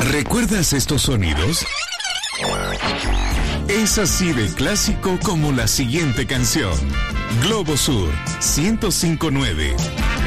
¿Recuerdas estos sonidos? Es así de clásico como la siguiente canción. Globo Sur 105.9.